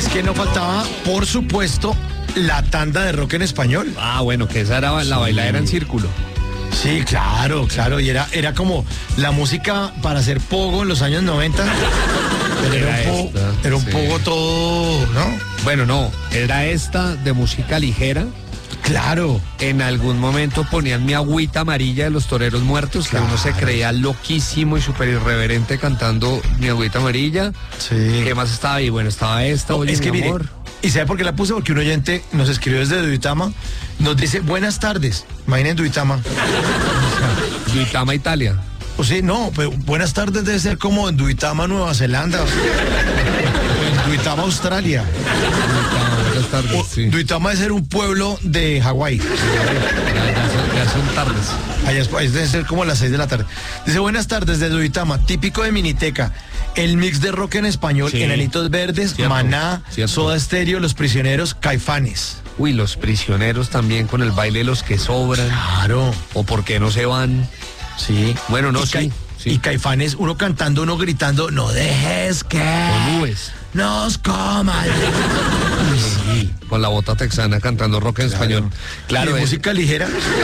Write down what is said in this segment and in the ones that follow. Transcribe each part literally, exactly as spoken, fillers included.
que no faltaba, por supuesto, la tanda de rock en español. Ah, bueno, que esa era la bailadera en círculo. Sí, claro, claro. Y era, era como la música para hacer pogo en los años noventa. Pero era, Era un, pogo, esta, era un sí. pogo todo, ¿no? Bueno, no, era esta de música ligera. Claro. En algún momento ponían Mi Agüita Amarilla de los Toreros Muertos, Claro. que uno se creía loquísimo y súper irreverente cantando Mi Agüita Amarilla. Sí. ¿Qué más estaba ahí? Bueno, estaba esta, No, Oye, es que mi mire, amor. ¿y sabe por qué la puse? Porque un oyente nos escribió desde Duitama, nos dice, buenas tardes. Imaginen Duitama. Duitama, Italia. O sea, no, pero buenas tardes debe ser como en Duitama, Nueva Zelanda. O en Duitama, Australia. Duitama, buenas tardes, O sí. Duitama debe ser un pueblo de Hawái. Ya, ya son, ya son tardes. Allá es- ahí debe ser como a las seis de la tarde. Dice, buenas tardes de Duitama, típico de Miniteca. El mix de rock en español, Sí. Enanitos Verdes, Cierto, Maná, cierto. Soda Stereo, Los Prisioneros, Caifanes. Uy, los prisioneros también con el baile de los que sobran. Claro, O por qué no se van. sí. Bueno, no, y sí, Cai- sí. Y Caifanes, uno cantando, uno gritando, no dejes que Con nubes. nos coman. Uy, sí. Con la bota texana cantando rock en español. Claro, ¿Y de es- música ligera?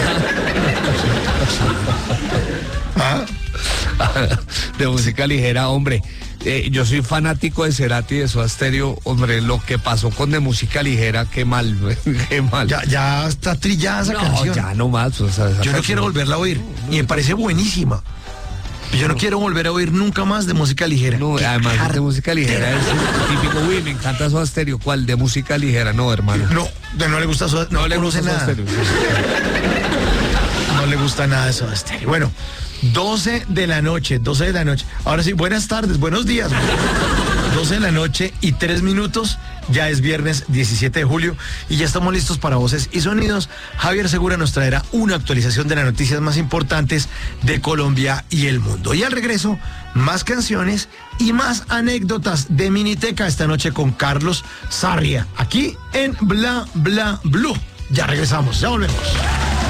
¿Ah? de música ligera, hombre. Eh, yo soy fanático de Cerati y de Soda Stereo, hombre, lo que pasó con de música ligera, qué mal, qué mal. Ya, ya está trillada esa no, canción. ya no más. O sea, esa Yo no canción- quiero volverla a oír. Y me parece buenísima. Yo no quiero volver a oír nunca más de música ligera. No, Qué además de cartera. música ligera es el típico, uy, me encanta Soda Stereo. ¿Cuál? De música ligera, no, hermano. No, de no le gusta Soda, no, No le conoce gusta Soda nada. Stereo. No le gusta nada de Soda Stereo. Bueno, doce de la noche, doce de la noche. Ahora sí, buenas tardes, buenos días. doce de la noche y tres minutos. Ya es viernes diecisiete de julio y ya estamos listos para voces y sonidos. Javier Segura nos traerá una actualización de las noticias más importantes de Colombia y el mundo. Y al regreso, más canciones y más anécdotas de Miniteca esta noche con Carlos Sarria, aquí en Bla Bla Blue. Ya regresamos, ya volvemos.